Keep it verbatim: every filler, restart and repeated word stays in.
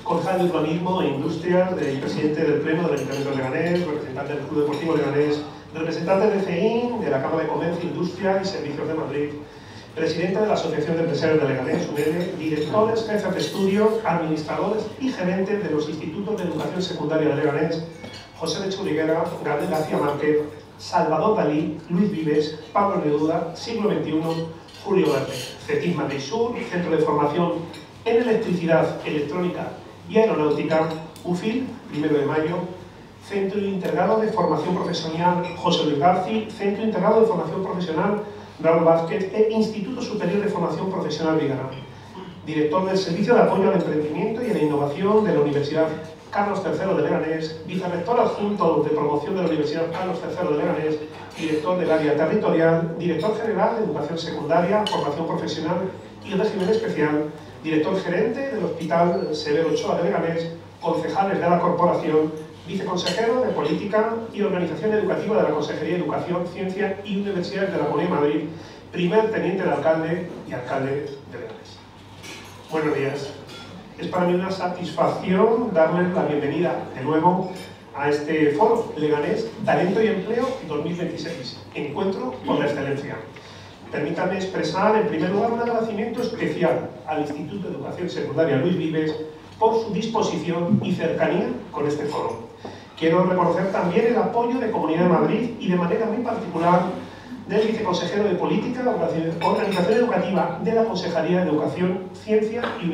concejal de Urbanismo e Industria, del presidente del Pleno del Ayuntamiento de Leganés, representante del Club Deportivo Leganés, representante del C E I N, de la Cámara de Comercio, Industria y Servicios de Madrid, presidente de la Asociación de Empresarios de Leganés, U M E D, directores, jefes de estudio, administradores y gerentes de los institutos de educación secundaria de Leganés, José de Churriguera, Gabriel García Márquez, Salvador Dalí, Luis Vives, Pablo Neruda, Siglo veintiuno, Julio Verde, CETIS Madrid Sur, Centro de Formación en Electricidad, Electrónica y Aeronáutica, U F I L, primero de mayo, Centro Integrado de Formación Profesional José Luis Garci, Centro Integrado de Formación Profesional Raúl Vázquez e Instituto Superior de Formación Profesional Vigarán. Director del Servicio de Apoyo al Emprendimiento y a la Innovación de la Universidad Carlos tercero de Leganés, vicerrector adjunto de promoción de la Universidad Carlos tercero de Leganés, director del área territorial, director general de Educación Secundaria, Formación Profesional y Régimen Especial, director gerente del Hospital Severo Ochoa de Leganés, concejales de la Corporación, viceconsejero de Política y Organización Educativa de la Consejería de Educación, Ciencia y Universidades de la Comunidad de Madrid, primer teniente de alcalde y alcalde de Leganés. Buenos días. Es para mí una satisfacción darles la bienvenida de nuevo a este foro Leganés Talento y Empleo dos mil veintiséis, Encuentro por la Excelencia. Permítanme expresar en primer lugar un agradecimiento especial al Instituto de Educación Secundaria Luis Vives por su disposición y cercanía con este foro. Quiero reconocer también el apoyo de Comunidad de Madrid y de manera muy particular del viceconsejero de Política, Organización Educativa de la Consejería de Educación, Ciencia y